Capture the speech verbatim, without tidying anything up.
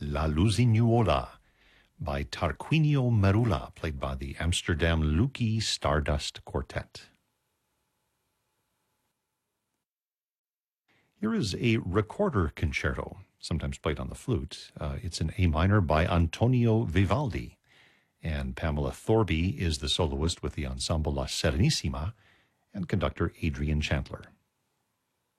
La Lusignuola by Tarquinio Merula, played by the Amsterdam Lukie Stardust Quartet. Here is a recorder concerto, sometimes played on the flute. Uh, it's in A minor by Antonio Vivaldi, and Pamela Thorby is the soloist with the ensemble La Serenissima, and conductor Adrian Chandler.